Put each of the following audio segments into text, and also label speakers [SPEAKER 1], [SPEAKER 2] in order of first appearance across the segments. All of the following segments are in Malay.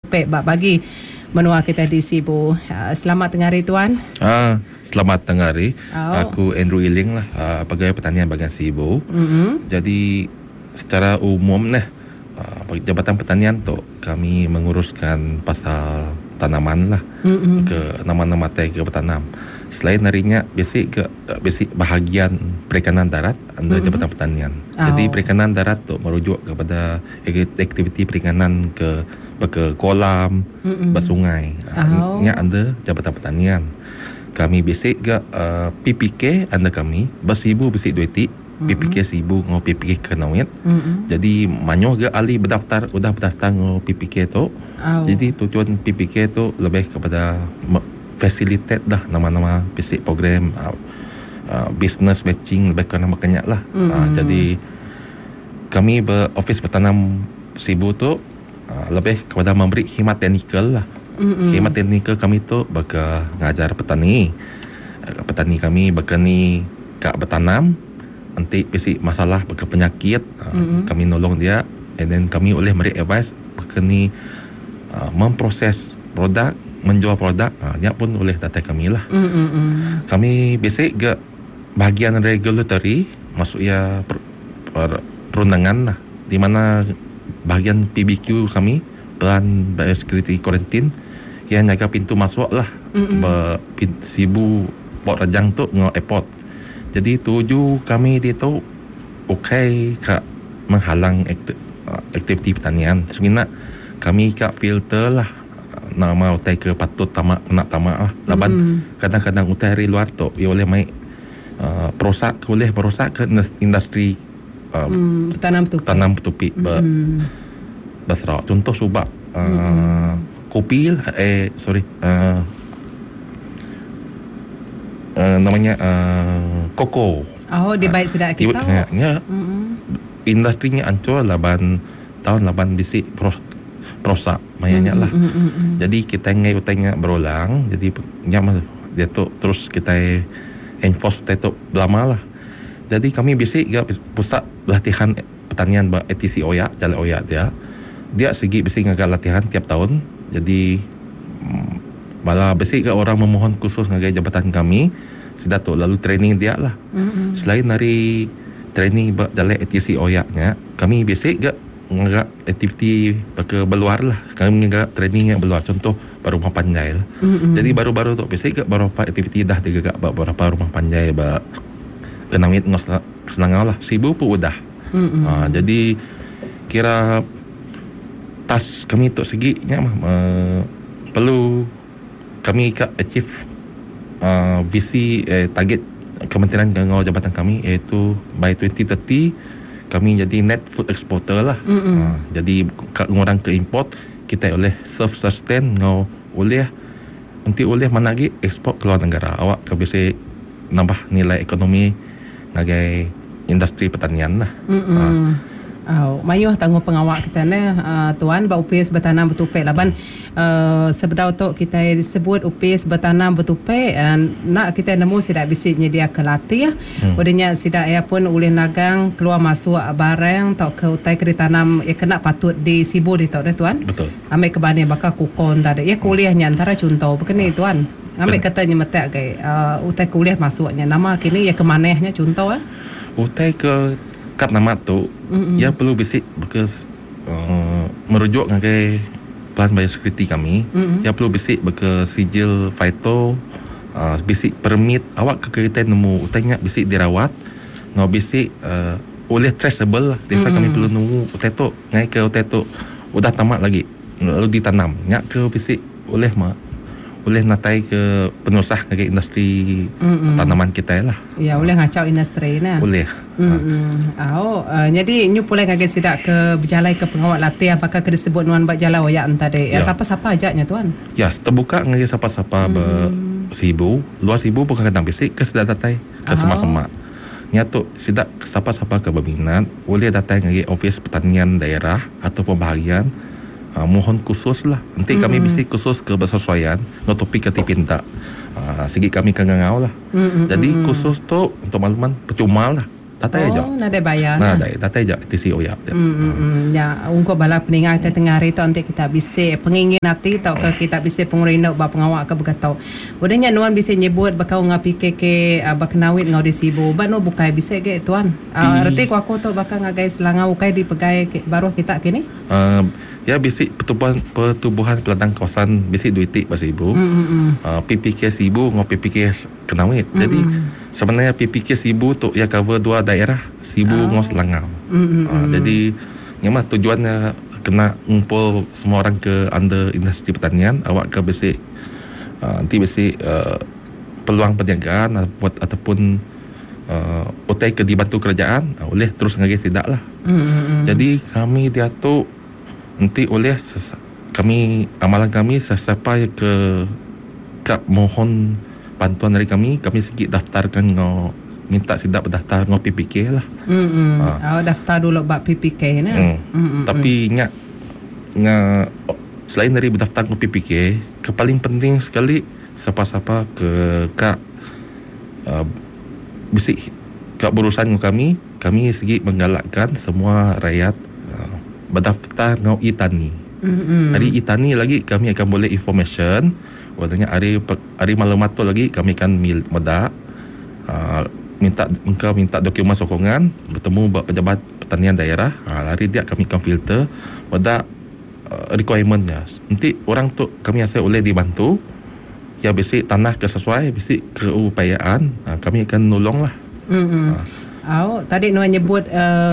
[SPEAKER 1] Betupek bagi menua kita di Sibu. Selamat tengah hari tuan.
[SPEAKER 2] Selamat tengah hari. Aku Andrew Iling lah, pegawai pertanian bahagian Sibu. Jadi secara umum Jabatan Pertanian tu kami menguruskan pasal tanaman lah, ke nama-nama ke bertanam. Selain darinya basic bahagian perikanan darat under Jabatan Pertanian. Jadi perikanan darat tu merujuk kepada aktiviti perikanan ke kolam, bersungai. Nya under Jabatan Pertanian. Kami basic PPK under kami bersibu basic duiti. PPK Sibu ngau PPK Kenawit. Jadi manyo ke ahli berdaftar ngau PPK tu. Jadi tujuan PPK tu lebih kepada facilitate dah nama-nama basic program business matching lebih kerana makanya lah. Jadi kami berofis bertanam Sibu tu lebih kepada memberi khidmat teknikal lah. Khidmat teknikal kami tu ngajar petani kami berkeni kak bertanam. Nanti basic masalah penyakit, kami nolong dia, and then kami boleh memberi advice berkeni memproses produk, menjual produk, dia pun boleh datang kami lah. Kami basic bahagian regulatory, maksudnya perundangan lah, di mana bahagian PBQ kami, Pelan Biosecurity Quarantine, yang jaga pintu masuk lah, Sibu Port Rajang tu ngau airport. Jadi tuju kami dia tu okey kak menghalang aktiviti pertanian. Sebenarnya kami kak filter lah nama utai ke patut tamak lah. Laban kadang-kadang utai dari luar tu ia boleh mai perosak ke industri tanam petupik Basra. Contoh subak kopi lah, namanya koko.
[SPEAKER 1] Dia baik sedap kita.
[SPEAKER 2] Industrinya hancur laban tahun laban bisik perosak mayanya lah. Jadi kita tengok berulang. Jadi dia tu terus kita enforce tu lama lah. Jadi kami bisik pusat latihan pertanian ATC Oyak, Jalan Oyak dia segi bisik ngagak latihan tiap tahun. Jadi bala basic orang memohon khusus ngagai jabatan kami sudah tu lalu training dia lah. Selain dari training jalan ATC Oyaknya, kami basic ngagak aktiviti ke beluar lah. Kami ngagak training yang beluar, contoh baru rumah panjai lah. Jadi baru-baru tu basic beberapa aktiviti dah digagak beberapa rumah panjai kenawit Senangau lah. Sibu pun udah. Jadi kira tas kami tu segi perlu kami achieve visi target Kementerian Kengau Jabatan kami, iaitu by 2030 kami jadi net food exporter lah. Jadi ngurang ke import, kita oleh self sustain ngau oleh nanti oleh managi ekspor ke luar negara. Awak ke bisa nambah nilai ekonomi ngagai industri pertanian lah.
[SPEAKER 1] Mayuh tangguh pengawak kita tuan ba UPS bertanam betupek laban sebedau tu kita disebut UPS bertanam betupek nak kita nemu sidak bisi nyedia ke latih udahnya sidak ya pun ulih nagang keluar masuk barang tau ke utai ke ditanam kena patut di Sibu di tau dah tuan.
[SPEAKER 2] Betul.
[SPEAKER 1] Ambil ke bani bakal kukon tadi ya kuliahnya antara contoh begini tuan. Ambil katanya metek utai kuliah masuknya nama kini ya ke manehnya contoh
[SPEAKER 2] utai ke kat nama tu ia perlu basic because merujuk ngagai Pelan Biosecurity kami. Ia perlu basic ke sijil phyto, basic permit awak ke kereta nemu utanya basic dirawat ngau basic oleh traceable lah. Jadi kami perlu nunggu utai tu ngai ke utai tu udah tamat lagi lalu ditanam nyak ke basic oleh natai ke penusah ke industri tanaman kita lah.
[SPEAKER 1] Ya, boleh ngacau industri nah.
[SPEAKER 2] Boleh.
[SPEAKER 1] Jadi nyu boleh ngage sidak ke berjalai ke pengawal latih apakah ke disebut nuan bak jalan oyak tadi. Ya, siapa-siapa ajaknya tuan? Ya,
[SPEAKER 2] terbuka ngage siapa-siapa Sibu, luar Sibu bukan kadang bisik ke sedak datai ke semak-semak. Nya tu sidak siapa-siapa ke berminat boleh datang ngage ofis pertanian daerah atau pembahagian. Mohon khusus lah. Nanti kami bisa khusus ke bersesuaian no topik ke tipinta. Segi kami ke ngangau lah. Jadi khusus tu untuk makluman percuma lah. tatai aja.
[SPEAKER 1] Nada bayar.
[SPEAKER 2] Nah, tatai aja TCO ya.
[SPEAKER 1] Ya, ungko bala peningat kita tengah hari tu nanti kita bisa pengingin nanti tau ke kita bisa pengurindak ba pengawak ke begatau. Udahnya nuan bisa nyebut bakau ngapi ke bakenawit ngau di sibu. Ba no bukai bisa ke tuan. Arti ku aku tu bakal ngagai selangau ukai di pegai baru kita kini.
[SPEAKER 2] Ya bisi pertubuhan peladang kawasan bisi duiti basibu. PPK Sibu ngau PPK Kenawit. Jadi sebenarnya PPK Sibu tu ya cover dua daerah Sibu ngau Selangau. Jadi memang tujuannya kena ngumpul semua orang ke under industri pertanian. Awak ke bisi nanti bisi peluang perniagaan ataupun utai ke dibantu kerajaan oleh terus ngagai sidak lah. Jadi kami dia tu nanti oleh kami amalan kami sesiapa ke kak mohon bantuan dari kami sikit daftarkan ngau minta sidak berdaftar ngau PPK lah.
[SPEAKER 1] Daftar dulu bak PPK nah.
[SPEAKER 2] Tapi nya selain dari berdaftar ngau PPK, paling penting sekali siapa-siapa ke kak bisik kak berurusan ngau kami sikit menggalakkan semua rakyat berdaftar ngau e-tani. Hari e-tani lagi kami akan boleh information. Wadahnya hari maklumat tu lagi kami akan medak minta dokumen sokongan bertemu pejabat pertanian daerah. Hari dia kami akan filter wadah requirementnya. Nanti orang tu kami rasa boleh dibantu. Ya basic tanah kesesuai basic keupayaan kami akan nolong lah.
[SPEAKER 1] Tadi Nuan nyebut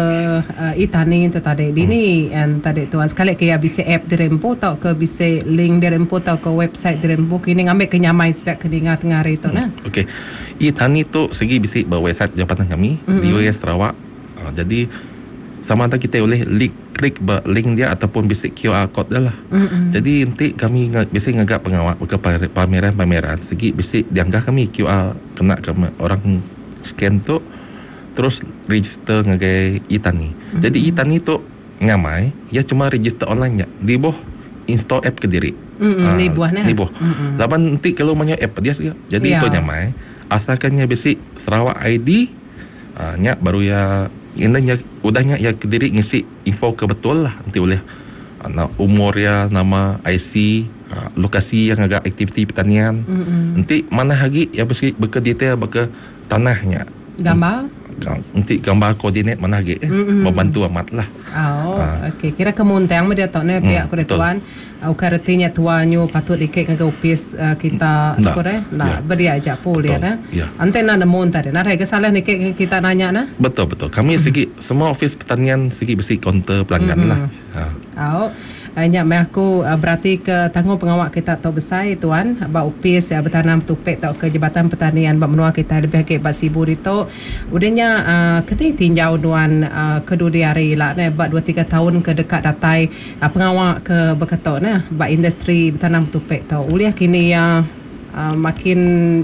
[SPEAKER 1] e-tani itu tadi. Dini tadi tuan sekali ke bisa app dirempo tau ke bisa link dirempo tau ke website dirempo kini ngambil kenyamai sedak keningat tengah hari itu nah.
[SPEAKER 2] Okey. E-tani tu segi bisa website jabatan kami di UIS Sarawak. Jadi sama ada kita boleh klik link dia ataupun bisa QR code dia lah. Jadi nanti kami bisa ngagak pengawak ke pameran segi bisa dianggah kami QR kena orang scan tu terus register ngagai e-tani. Jadi e-tani tu ngamai, ya cuma register online ya. Di boh install app ke diri.
[SPEAKER 1] Di buah nah.
[SPEAKER 2] Di boh. Laban nanti kalau punya app dia jadi itu nyamai. Asalkannya basic Sarawak ID nya baru ya indahnya udahnya ya ke diri ngisi info ke betul lah. Nanti boleh umur ya, nama IC, lokasi yang agak aktiviti pertanian. Nanti mana lagi ya basic berke detail berke tanahnya.
[SPEAKER 1] Gambar
[SPEAKER 2] nanti gambar koordinat mana lagi membantu amat lah.
[SPEAKER 1] Okey. Kira kemuntang dia tahu ni pihak ketuan. Ukaretinya tuannya patut dikek ngagai upis kita sekore. Nah, beri aja boleh nah. Ante nak namun tadi. Nak ada salah ni kita nanya nah.
[SPEAKER 2] Betul. Kami segi semua ofis pertanian segi besi counter pelanggan lah.
[SPEAKER 1] Banyak aku berarti ke tanggung pengawak kita tahu besar tuan ba upis bertanam tupek tau ke Jabatan Pertanian ba menua kita lebih ke ba Sibur itu udahnya kini tinjau tuan kedua hari lah ne ba 2-3 tahun ke dekat datai pengawak ke berkata nah ba industri bertanam tupek tau uliah kini ya makin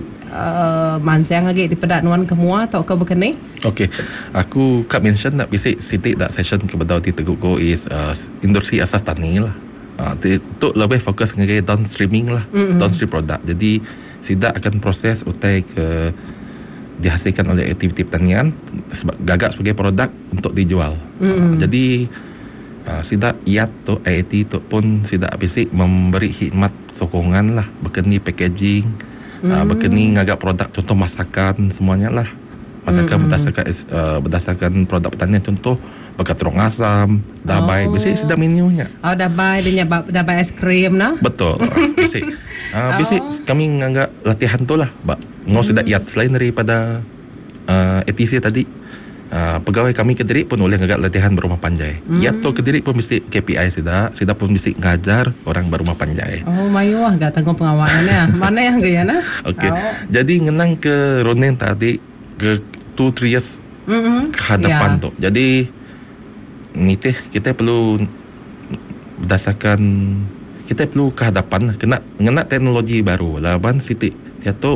[SPEAKER 1] mansang lagi di pedak nuan kemua atau ke bekeni.
[SPEAKER 2] Okey. Aku kat mention nak bisik sitik dak session ke bedau di Teguk Ko is industri asas tani lah. Tu lebih fokus ngagai downstreaming lah. Downstream produk. Jadi sidak akan proses utai ke dihasilkan oleh aktiviti pertanian gagak sebagai produk untuk dijual. Jadi sidak IAT tu IAT tu pun sidak bisik memberi khidmat sokongan lah berkeni packaging berkeni ngagak produk contoh masakan semuanya lah. Masakan berdasarkan produk pertanian contoh bekat terong asam, dabai, bisik sudah menunya.
[SPEAKER 1] Dabai dia dabai es krim nah.
[SPEAKER 2] Betul. Bisik. Bisik kami ngagak latihan tu lah. Ngau sudah iat selain daripada ATC tadi. Pegawai kami Kediri pun boleh ngagak latihan berumah panjai. Iat tu Kediri pun mesti KPI sudah pun mesti ngajar orang berumah panjai.
[SPEAKER 1] Mayu gak tanggung pengawalannya. Mana yang gaya nah?
[SPEAKER 2] Okey. Jadi ngenang ke Ronen tadi ke 2-3 years ke hadapan tu. Jadi ni teh kita perlu berdasarkan kita perlu ke hadapan kena teknologi baru. Laban sitik dia tu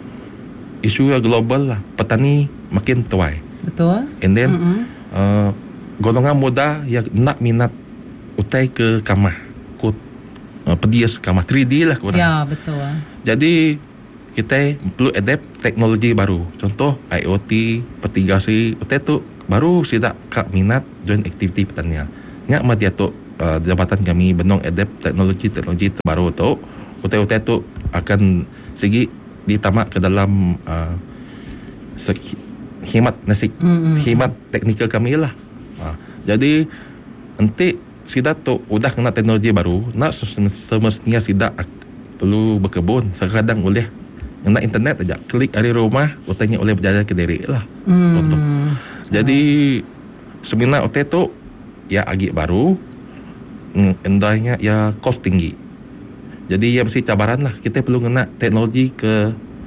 [SPEAKER 2] isu global lah. Petani makin tuai.
[SPEAKER 1] Betul.
[SPEAKER 2] And then golongan muda yang nak minat utai ke kamah pedias kamah 3D lah kurang.
[SPEAKER 1] Ya, betul.
[SPEAKER 2] Jadi kita perlu adapt teknologi baru. Contoh IoT, pertigasi, tu baru sidak kak minat join aktiviti pertanian. Nyak mati tu jabatan kami benong adapt teknologi baru tu. Utai tu akan segi ditamak ke dalam himat himat teknikal kami lah. Jadi nanti sidak tu udah kena teknologi baru, nak semestinya sidak perlu berkebun. Kadang boleh nak internet aja, klik dari rumah, utanya oleh berjalan ke diri lah. Contoh. Jadi sebenarnya otak tu ya agak baru, endahnya ya kos tinggi. Jadi ya mesti cabaran lah. Kita perlu kena teknologi ke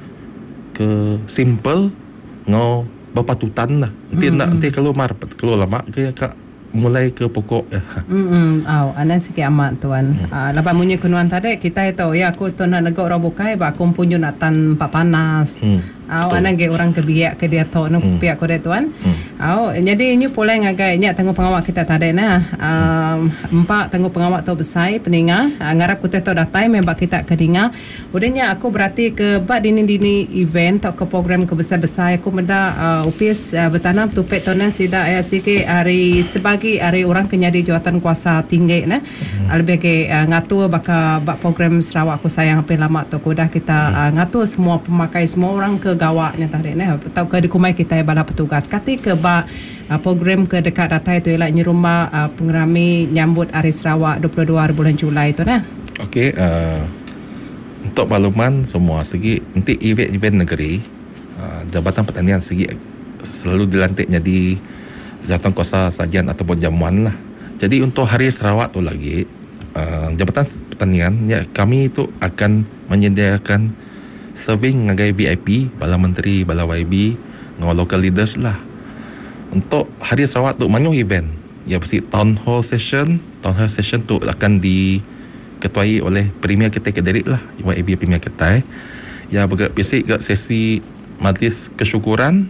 [SPEAKER 2] simple, ngau berpatutan lah. Nanti keluar lama ke kak mulai ke pokok ya.
[SPEAKER 1] Anan sikit amat tuan. Lepas munyi kunuan tadi kita tahu ya aku tu nak negok orang bukai ba aku punya natan pak panas. Anan ge orang kebiak ke dia tahu nak piak ko dia tuan. Jadi ini pula ngagai nya tengok pengawak kita tadi nah. Empat tengok pengawak tu besai peninga ngarap kita tu datai membak kita kedinga. Udahnya aku berarti ke bak dini event atau ke program ke besar-besar aku menda upis bertanam tu pet tonan sida ya sikit hari sebagai hari orang kenyadi jawatan kuasa tinggi nah. Lebih ke ngatur baka bak program Sarawak aku sayang apa lama tu dah kita ngatur semua pemakai semua orang ke gawaknya tadi nah atau ke dikumai kita bala petugas kati ke bak program ke dekat datai tu ialah rumah pengerami nyambut Hari Sarawak 22 hari bulan Julai tu nah.
[SPEAKER 2] Okey, untuk makluman semua segi nanti event negeri Jabatan Pertanian segi selalu dilantik jadi jawatan kuasa sajian ataupun jamuan lah. Jadi untuk Hari Sarawak tu lagi Jabatan Pertanian ya kami itu akan menyediakan serving ngagai VIP bala menteri, bala YB, dengan local leaders lah. Untuk Hari Sarawak tu banyak event. Ya pasti town hall session tu akan diketuai oleh Premier Ketai Kederit lah, YB Premier Ketai. Ya biasa ke sesi majlis kesyukuran,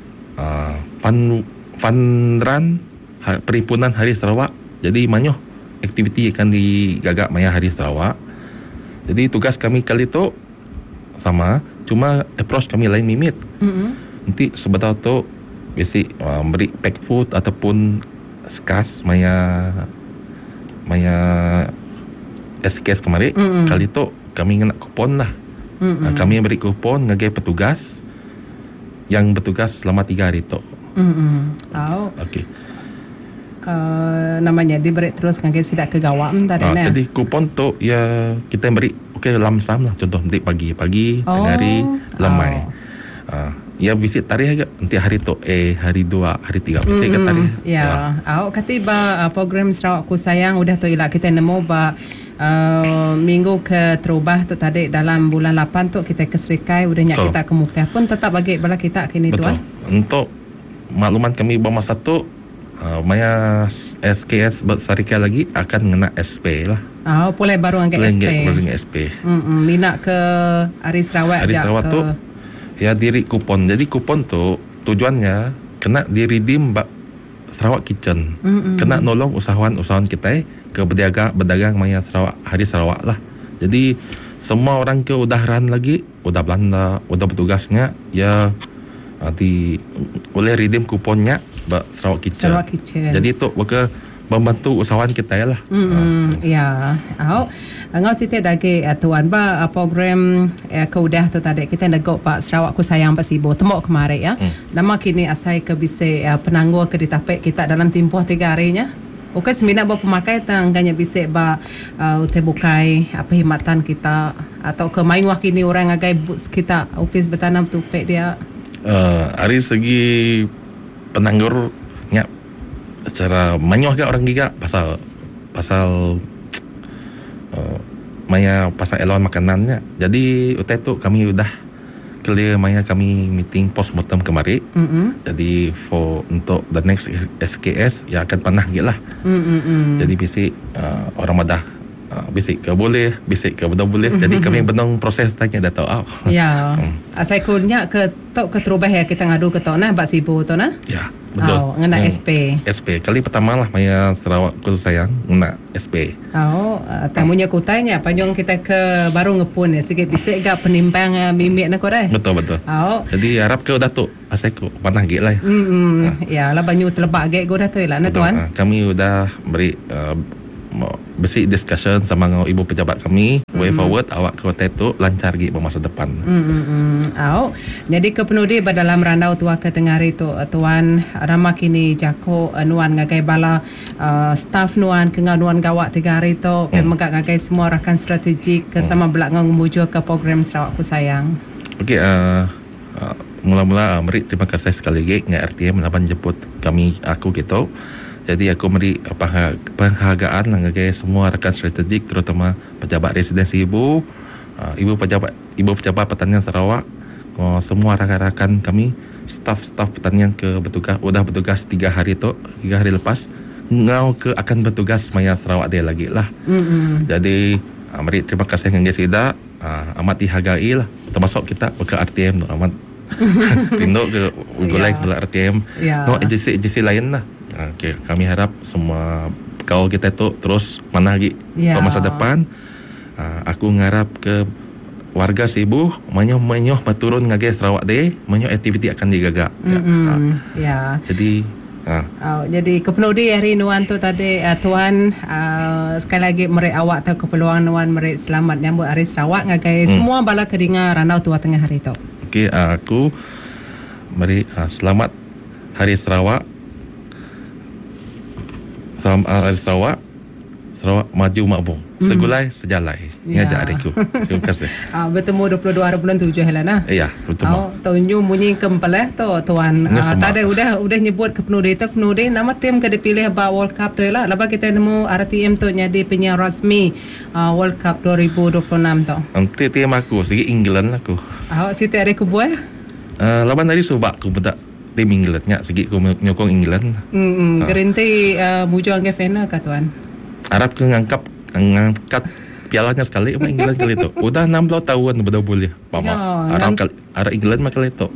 [SPEAKER 2] fun run perhimpunan Hari Sarawak. Jadi banyak aktiviti akan digagak maya Hari Sarawak. Jadi tugas kami kali tu sama, cuma approach kami lain mimit. Nanti sebetul tu basic beri pack food ataupun skas maya SKS kemarin. Kali tu kami kena kupon lah. Kami beri kupon ngagai petugas yang bertugas selama 3 hari tu. Okey.
[SPEAKER 1] Namanya diberi terus ngagai sidak ke gawam tadi nah.
[SPEAKER 2] Jadi kupon tu ya kita beri lamsam lah, contoh nanti pagi tengah hari lemai. Ya visit tarikh agak nanti hari tu hari 2 hari 3 visit ke tarikh.
[SPEAKER 1] Ya. Katiba program Sarawak Ku Sayang udah tu ialah kita nemu ba minggu ke terubah tu tadi dalam bulan 8 tu kita ke Serikai udahnya kita ke muka pun tetap bagi bala kita kini tuan.
[SPEAKER 2] Untuk makluman kami bermasa tu Maya SKS Serikai lagi akan ngena SP lah.
[SPEAKER 1] Boleh baru angkat SP.
[SPEAKER 2] Boleh SP.
[SPEAKER 1] Minat ke Hari Sarawak.
[SPEAKER 2] Hari Sarawak tu ya diri kupon. Jadi kupon tu tujuannya kena di redeem Sarawak Kitchen. Kena nolong usahawan kita ke berdagang maya Sarawak Hari Sarawak lah. Jadi semua orang ke udah run lagi, udah belanja, udah bertugasnya ya boleh redeem kuponnya Sarawak Kitchen. Jadi tu baka membantu usahawan kita lah.
[SPEAKER 1] Ya. Ngau siti dagi tuan ba program keudah tu tadi kita negok Pak Sarawak Ku Sayang Pak Sibo temuk kemarin ya. Nama kini asai ke bisa penangguh ke ditapek kita dalam tempoh 3 harinya. Okey semina ba pemakai tangganya bisa ba bukai apa himatan kita atau ke main wah kini orang agai kita upis bertanam tu pek dia.
[SPEAKER 2] Hari segi penanggurnya secara banyak agak orang giga pasal maya pasal elon makanannya. Jadi utai tu kami udah clear maya kami meeting postmortem kemarin. Jadi untuk the next SKS ya akan panah gila. Jadi bisi orang madah bisik ke boleh, bisik ke betul boleh. Jadi kami benang proses tanya Dato' Au.
[SPEAKER 1] Ya. Asal kulnya ke tok ke terubah ya kita ngadu ke tok nah Pak Sibu tu nah.
[SPEAKER 2] Ya, betul.
[SPEAKER 1] Oh, ngena SP.
[SPEAKER 2] SP. Kali pertama lah Maya Sarawak ku sayang ngena SP.
[SPEAKER 1] Oh, tamunya ku tanya panjang kita ke baru ngepun ya sikit bisik gak penimbang mimik nak korang.
[SPEAKER 2] Betul.
[SPEAKER 1] Oh.
[SPEAKER 2] Jadi harap ke Dato' asal ku panah git lah.
[SPEAKER 1] Ya, lah banyu telebak gek go dah tu lah nah tuan.
[SPEAKER 2] Kami udah beri basic discussion sama dengan ibu pejabat kami. Way forward awak ke hotel tu lancar gi masa depan.
[SPEAKER 1] Jadi kepenudi dalam randau tua ke tengari tu tuan ramah kini jako nuan ngagai bala staff nuan ke nuan gawak tegari tu ke megak ngagai semua rakan strategik ke sama belakang memuju ke program Sarawak Ku Sayang.
[SPEAKER 2] Okey, mula-mula meri terima kasih sekali lagi dengan RTM laban jemput kami aku gitu. Jadi aku beri penghargaan kepada semua rakan strategik terutama pejabat residensi ibu pejabat pertanian Sarawak, semua rakan-rakan kami, staf pertanian ke bertugas 3 hari lepas ngau ke akan bertugas maya Sarawak dia lagi lah. Jadi meri terima kasih dengan Sida, amat dihargai lah, termasuk kita ke RTM tu amat rindu ke golek bela RTM. No agensi lain lah. Okay, kami harap semua kau kita tu terus managi masa depan. Aku ngarap ke warga Sibu menyoh maturun ngagai Sarawak deh, menyoh aktiviti akan digagak.
[SPEAKER 1] Jadi kepenudi hari nuan tu tadi tuan sekali lagi meri awak tu keperluan nuan meri selamat nyambut hari Sarawak ngagai semua bala kedinga ranau tua tengah hari tu.
[SPEAKER 2] Okey, aku meri selamat hari Sarawak. Sarawak maju makbul. Segulai sejalai. Ngajak adikku. Terima kasih.
[SPEAKER 1] Bertemu 22 bulan 7 Helena.
[SPEAKER 2] Ya, bertemu.
[SPEAKER 1] Tahunnya munyi kempeleh tu tuan. Tadi udah nyebut kepenudi nama tim ke dipilih ba World Cup tu lah. Lepas kita nemu RTM tu jadi penyiar rasmi World Cup 2026 tu.
[SPEAKER 2] Nanti tim aku segi England aku.
[SPEAKER 1] Siti adikku buat.
[SPEAKER 2] Laban dari subak aku bedak tim England nya segi ku nyokong England.
[SPEAKER 1] Gerinti mujuang ke final ka tuan.
[SPEAKER 2] Arab ke ngangkat pialanya sekali sama England kali itu. Udah 60 tahun udah boleh. Arab England makal itu.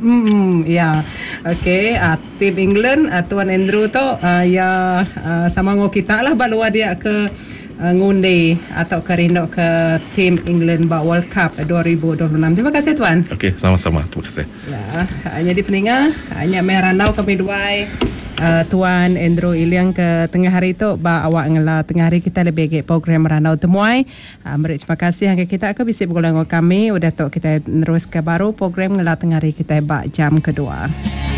[SPEAKER 1] Okey, tim England tuan Andrew tu sama ngo kita lah balua dia ke ngundi atau kerindok ke tim England ba World Cup 2026. Terima kasih tuan.
[SPEAKER 2] Okey, sama-sama. Terima kasih.
[SPEAKER 1] Ya, jadi peninga hanya meranau kami duai tuan Andrew Iliang ke tengah hari tu ba awak ngela tengah hari kita lebih ke program ranau temuai. Terima kasih hangga kita ke bisik bergolong kami udah tok kita terus ke baru program ngela tengah hari kita ba jam kedua.